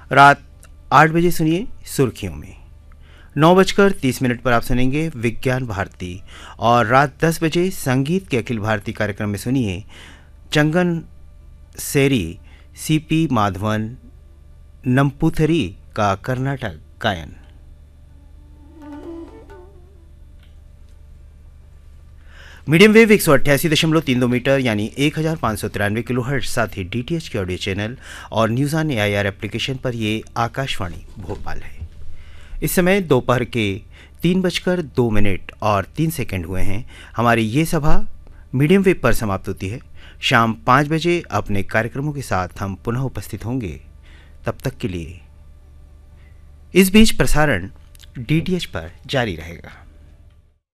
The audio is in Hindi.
रात 8 बजे सुनिए सुर्खियों में। 9:30 पर आप सुनेंगे विज्ञान भारती और रात 10 बजे संगीत के अखिल भारतीय कार्यक्रम में सुनिए चंगन सेरी सीपी माधवन नंपुथरी का कर्नाटक गायन। मीडियम वेव 188.32 मीटर यानी 1593 किलोहर्ट्ज, साथ ही डीटीएच के ऑडियो चैनल और न्यूज़ ऑन एआईआर एप्लीकेशन पर ये आकाशवाणी भोपाल है। इस समय दोपहर के 3:02 और 3 सेकंड हुए हैं। हमारी ये सभा मीडियम वेव पर समाप्त होती है। शाम 5 बजे अपने कार्यक्रमों के साथ हम पुनः उपस्थित होंगे। तब तक के लिए इस बीच प्रसारण डीटीएच पर जारी रहेगा।